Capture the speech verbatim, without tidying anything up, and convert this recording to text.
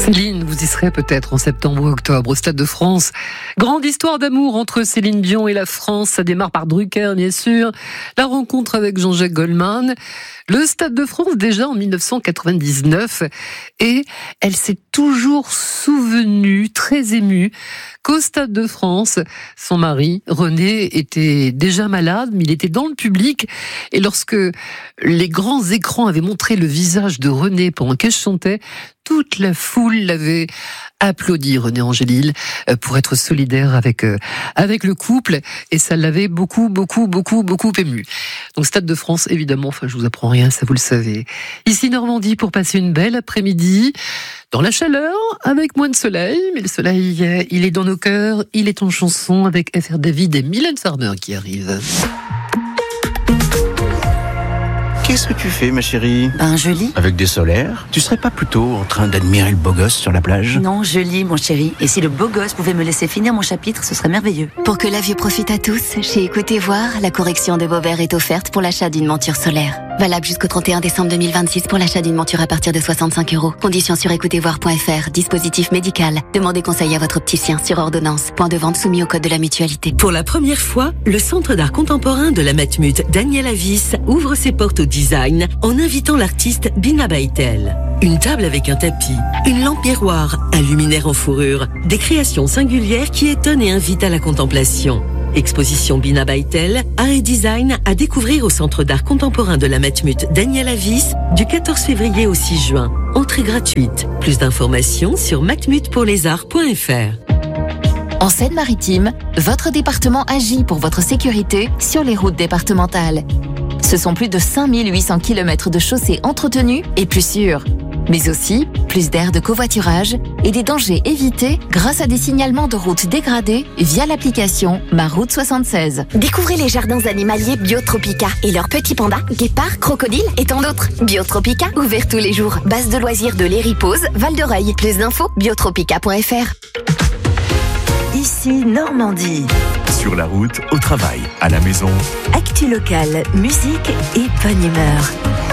Céline, vous y serez peut-être en septembre ou octobre au Stade de France. Grande histoire d'amour entre Céline Dion et la France. Ça démarre par Drucker, bien sûr. La rencontre avec Jean-Jacques Goldman. Le Stade de France, déjà en dix-neuf cent quatre-vingt-dix-neuf. Et elle s'est toujours souvenue, très émue, qu'au Stade de France, son mari, René, était déjà malade, mais il était dans le public. Et lorsque les grands écrans avaient montré le visage de René pendant qu'elle chantait, toute la foule l'avait applaudi, René Angélil, pour être solidaire avec avec le couple, et ça l'avait beaucoup, beaucoup, beaucoup, beaucoup ému. Donc Stade de France, évidemment, enfin je vous apprends rien, ça vous le savez. Ici Normandie pour passer une belle après-midi, dans la chaleur, avec moins de soleil, mais le soleil, il est dans nos cœurs, il est en chanson avec F R David et Mylène Farmer qui arrivent. Qu'est-ce que tu fais, ma chérie? Ben, je lis. Avec des solaires? Tu serais pas plutôt en train d'admirer le beau gosse sur la plage? Non, je lis, mon chéri. Et si le beau gosse pouvait me laisser finir mon chapitre, ce serait merveilleux. Pour que la vue profite à tous, chez Écoutez Voir, la correction de vos verres est offerte pour l'achat d'une monture solaire. Valable jusqu'au trente et un décembre deux mille vingt-six pour l'achat d'une monture à partir de soixante-cinq euros. Conditions sur écoutez voir point f r. Dispositif médical. Demandez conseil à votre opticien sur ordonnance. Point de vente soumis au code de la mutualité. Pour la première fois, le Centre d'art contemporain de la Matmut Daniel Avis ouvre ses portes au design en invitant l'artiste Bina Baitel. Une table avec un tapis, une lampe miroir, un luminaire en fourrure, des créations singulières qui étonnent et invitent à la contemplation. Exposition Bina Baitel, art et design à découvrir au Centre d'art contemporain de la Matmut Daniel Avis du quatorze février au six juin. Entrée gratuite. Plus d'informations sur matmut pour les arts point f r. En Seine-Maritime, votre département agit pour votre sécurité sur les routes départementales. Ce sont plus de cinq mille huit cents kilomètres de chaussées entretenues et plus sûres. Mais aussi plus d'aires de covoiturage et des dangers évités grâce à des signalements de routes dégradées via l'application Ma Route soixante-seize. Découvrez les jardins animaliers Biotropica et leurs petits pandas, guépards, crocodiles et tant d'autres. Biotropica, ouvert tous les jours. Base de loisirs de l'Héripose, Val-de-Reuil. Plus d'infos, biotropica point f r. Ici Normandie. Sur la route, au travail, à la maison. Actu locale, musique et bonne humeur.